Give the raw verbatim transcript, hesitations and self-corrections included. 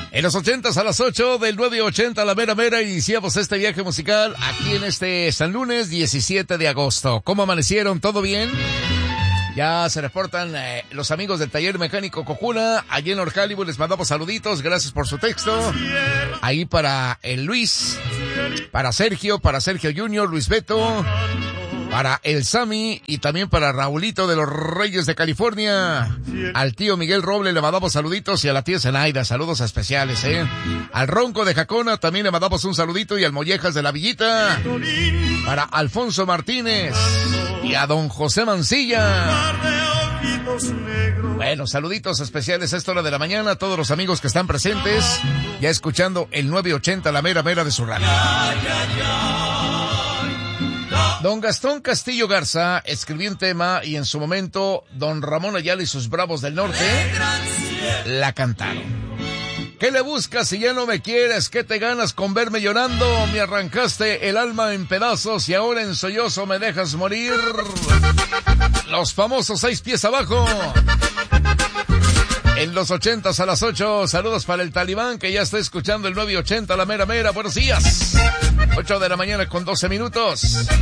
En los ochentas a las ocho, del nueve ochenta a la mera mera, iniciamos este viaje musical aquí en este San Lunes diecisiete de agosto. ¿Cómo amanecieron? ¿Todo bien? Ya se reportan eh, los amigos del Taller Mecánico Cojuna, allí en North Hollywood. Les mandamos saluditos, gracias por su texto. Ahí para el Luis, para Sergio, para Sergio Junior, Luis Beto, para el Sammy y también para Raulito de los Reyes de California. Al tío Miguel Roble le mandamos saluditos y a la tía Zenaida, saludos especiales, eh. Al Ronco de Jacona también le mandamos un saludito y al Mollejas de la Villita. Para Alfonso Martínez y a don José Mancilla. Bueno, saluditos especiales a esta hora de la mañana a todos los amigos que están presentes, ya escuchando el nueve ochenta, la mera mera de su radio. Don Gastón Castillo Garza escribió un tema y en su momento don Ramón Ayala y sus Bravos del Norte la cantaron. ¿Qué le buscas si ya no me quieres? ¿Qué te ganas con verme llorando? Me arrancaste el alma en pedazos y ahora en sollozo me dejas morir. Los famosos seis pies abajo. En los ochentas a las ocho, saludos para el Talibán que ya está escuchando el nueve ochenta, la mera mera. Buenos días. ocho de la mañana con doce minutos.